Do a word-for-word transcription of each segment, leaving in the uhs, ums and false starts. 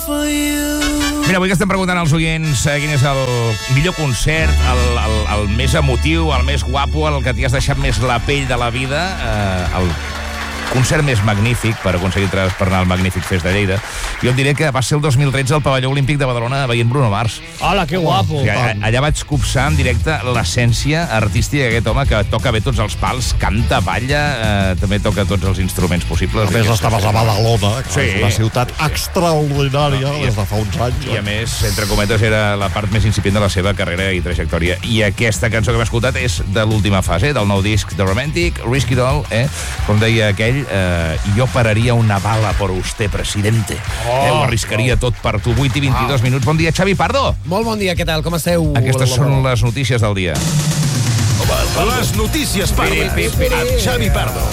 Mira, avui que estem preguntant als oients eh, quin és el millor concert, el, el, el més emotiu, el més guapo, el que t'hi has deixat més la pell de la vida, eh, el concert més magnífic per aconseguir entrades per anar al Magnífic Fest de Lleida. Jo et diré que va ser el dos mil tretze al Pavelló Olímpic de Badalona veient Bruno Mars. Hola, que guapo! O sigui, allà vaig copsar en directe l'essència artística d'aquest home que toca bé tots els pals, canta, balla, eh, també toca tots els instruments possibles. A més, estaves a Badalona, que sí, és una ciutat sí. extraordinària no, des de fa uns anys. I a més, entre cometes, era la part més incipient de la seva carrera i trajectòria. I aquesta cançó que hem escoltat és de l'última fase, del nou disc de Romantic, Risk It All, eh? Com deia aquell, eh, jo pararia una bala por usted, presidente. Oh, eh, ho arriscaria oh. tot per tu. vuit i vint-i-dos minuts. Bon dia, Xavi Pardo. Molt bon dia, què tal? Com esteu? Aquestes són les notícies del dia. Les notícies Pardo. Amb Xavi Pardo.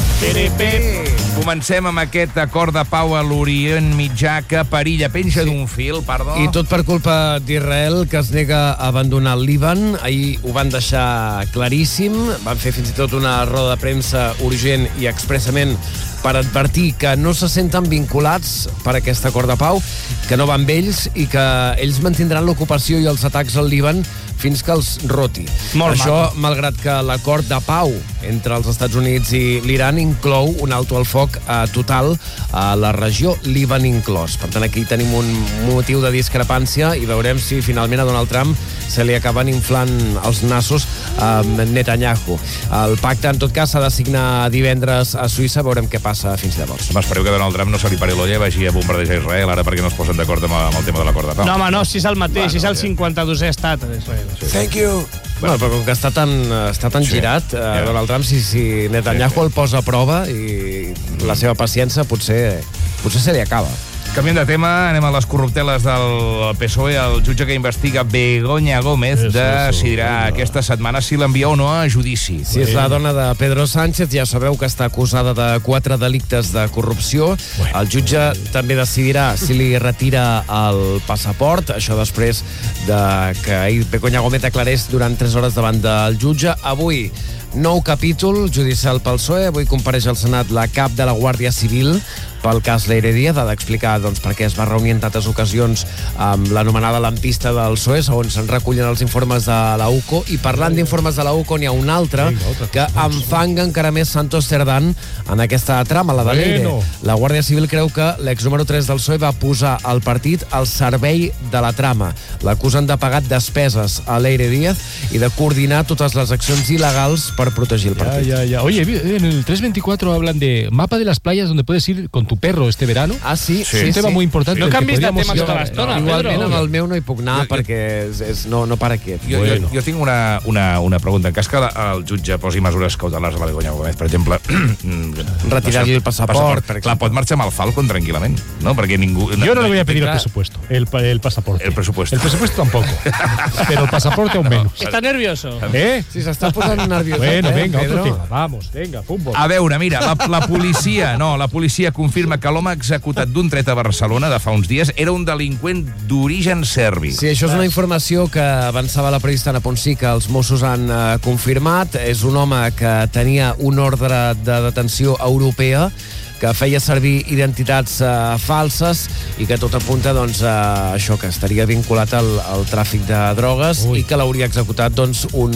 Comencem amb aquest acord de pau a l'Orient Mitjà que perilla, penja sí. d'un fil, Pardo. I tot per culpa d'Israel, que es nega a abandonar el Líban. Ahir ho van deixar claríssim. Van fer fins i tot una roda de premsa urgent i expressament per advertir que no se senten vinculats per aquest acord de pau, que no van amb ells i que ells mantindran l'ocupació i els atacs al Líban fins que els roti. Molt Això, maco. Malgrat que l'acord de pau entre els Estats Units i l'Iran inclou un alto al foc eh, total a la regió, Líban inclòs. Per tant, aquí tenim un motiu de discrepància i veurem si finalment a Donald Trump se li acaben inflant els nassos a Netanyahu. El pacte, en tot cas, s'ha de signar divendres a Suïssa. Veurem què passa fins llavors. M'espereu que Donald Trump no se li pari l'olla i vagi a bombardejar Israel ara perquè no es posen d'acord amb, amb el tema de l'acord de pau. No, home, no, si és el mateix, bueno, si és el cinquanta-dosè estat d'Israel. Sí. Thank you. Bueno, però com que està tan, està tan sí. girat, eh, yeah. Donald Trump, si, si Netanyahu sí. el posa a prova i la seva paciència potser, potser se li acaba. Canviem de tema, anem a les corrupteles del P S O E. El jutge que investiga Begoña Gómez decidirà aquesta setmana si l'envia o no a judici. Si és la dona de Pedro Sánchez, ja sabeu que està acusada de quatre delictes de corrupció. El jutge també decidirà si li retira el passaport, això després de que ahir Begoña Gómez aclarés durant tres hores davant del jutge. Avui, nou capítol judicial pel P S O E. Avui compareix al Senat la cap de la Guàrdia Civil pel cas Leire Díaz. Ha d'explicar doncs, per què es va reunir en tantes ocasions amb l'anomenada lampista del P S O E, on se'n recullen els informes de la U C O. I parlant d'informes de la U C O, n'hi ha un altre que enfanga encara més Santos Cerdán en aquesta trama, la de Leire. La Guàrdia Civil creu que l'ex número tres del P S O E va posar el partit al servei de la trama. L'acusen de pagar despeses a Leire Díaz i de coordinar totes les accions il·legals per protegir el partit. Ya, ya, ya. Oye, en el tres veinticuatro hablan de mapa de las playas donde puedes ir con tu perro este verano. Ah, sí? Sí, un sí, tema sí. muy importante. No canvis de tema ir... tota l'estona, no, Pedro. Igualment amb el meu no hi puc anar jo, perquè és, és, no, no para aquest. Jo, bueno. jo, jo tinc una, una, una pregunta. En cas que la, el jutge posi mesures cautelars a la Begoña Gómez, per exemple... retirar-li el passaport. passaport Clar, pot marxar amb el Falcon tranquil·lament, ¿no? Perquè ningú... Yo no le voy a pedir el presupuesto, el, el pasaporte. El presupuesto. El presupuesto tampoco, pero el pasaporte aún menos. Está nervioso. ¿Eh? Si s'està posant nerviós. Bueno, eh, venga, Pedro. otro tema. Vamos, venga, fútbol. A veure, mira, la, la policia, no, la policia confirma que l'home executat d'un tret a Barcelona de fa uns dies era un delinqüent d'origen serbi. Sí, això és una informació que avançava la periodista Ana Ponsí, que els Mossos han eh, confirmat. És un home que tenia un ordre de detenció europea, que feia servir identitats eh, falses i que tot apunta doncs, a això, que estaria vinculat al, al tràfic de drogues. Ui. I que l'hauria executat doncs, un,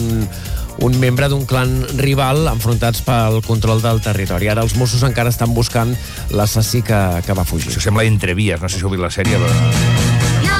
un membre d'un clan rival enfrontats pel control del territori. Ara els Mossos encara estan buscant l'assassí que, que va fugir. Això sembla Entrevies, no sé si heu vist la sèrie, però... No,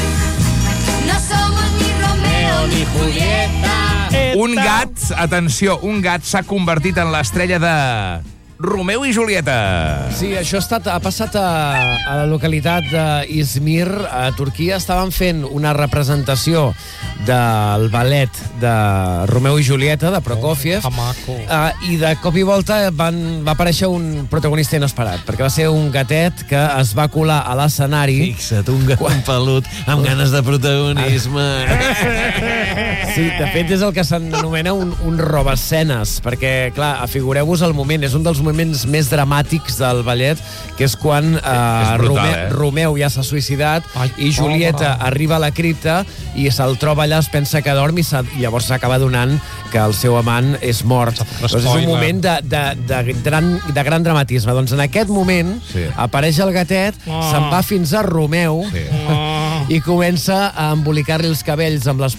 no somos ni Romeo ni Julieta. Un gat, atenció, un gat s'ha convertit en l'estrella de... Romeu i Julieta. Sí, això ha, estat, ha passat a, a la localitat d'Izmir, a Turquia. Estaven fent una representació del ballet de Romeu i Julieta, de Prokofiev, oh, uh, i de cop i volta van, va aparèixer un protagonista inesperat, perquè va ser un gatet que es va colar a l'escenari. Fixa't, un gat quan... pelut amb ganes de protagonisme. Sí, de fet és el que s'anomena un, un robescenes, perquè, clar, afigureu-vos el moment, és un dels moments més dramàtics del ballet, que és quan eh, és brutal, Romeu, eh? Romeu ja s'ha suïcidat Ai, i Julieta pobre. arriba a la cripta i se'l troba allà, es pensa que dorm i, i llavors s'acaba donant que el seu amant és mort. Doncs és un Spoiler. moment de, de, de, gran, de gran dramatisme. Doncs en aquest moment Sí. apareix el gatet, Oh. se'n va fins a Romeu Sí. Oh. i comença a embolicar-li els cabells amb les